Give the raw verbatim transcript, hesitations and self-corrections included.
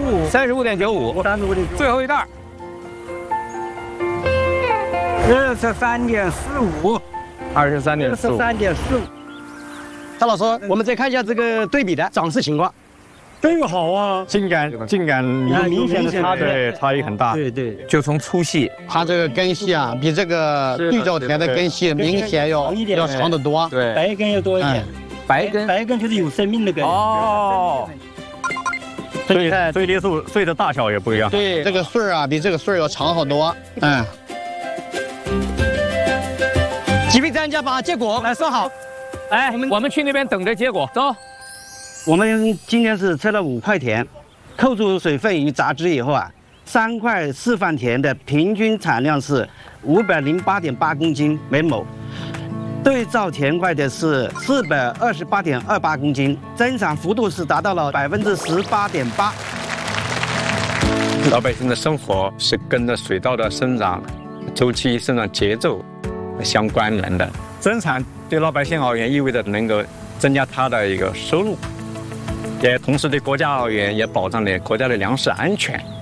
五， 三十五点九五， 三十五点。 最后一袋， 二十三点四五， 二十三点四五， 二十三点四五。 张老师，我们再看一下这个对比的涨势情况。 这个好啊， 茎秆茎秆有明显的差别，差异很大。 对对， 就从粗细， 它这个根系啊，比这个对照田的根系明显要要长得多。 对， 白根要多一点。 白根， 白根就是有生命的根。 哦。所以穗粒树穗的大小也不一样。 对，这个穗儿啊，比这个穗儿要长好多。嗯。几位专家把结果来说好。 哎，我们我们去那边等着结果，走。 我们今天是测了五块田，扣除水分与杂质以后啊，三块示范田的平均产量是五百零八点八公斤每亩，对照田块的是四百二十八点二八公斤，增长幅度是达到了百分之十八点八。 老百姓的生活是跟着水稻的生长周期、生长节奏相关联的，增产对老百姓而言意味着能够增加他的一个收入。也同时对国家而言，也保障了国家的粮食安全。